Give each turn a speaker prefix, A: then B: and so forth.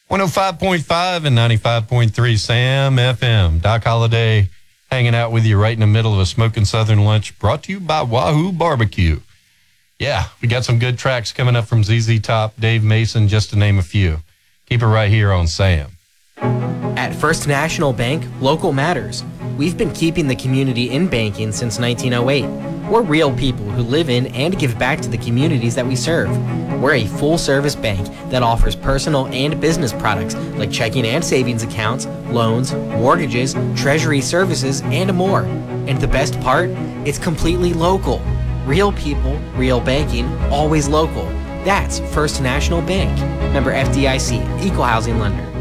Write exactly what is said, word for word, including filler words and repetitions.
A: one oh five point five and ninety-five point three Sam F M. Doc Holliday hanging out with you right in the middle of a smoking Southern lunch, brought to you by Wahoo Barbecue. Yeah, we got some good tracks coming up from Z Z Top, Dave Mason, just to name a few. Keep it right here on Sam.
B: At First National Bank, local matters. We've been keeping the community in banking since nineteen oh eight. We're real people who live in and give back to the communities that we serve. We're a full-service bank that offers personal and business products like checking and savings accounts, loans, mortgages, treasury services, and more. And the best part? It's completely local. Real people, real banking, always local. That's First National Bank. Member F D I C, Equal Housing Lender.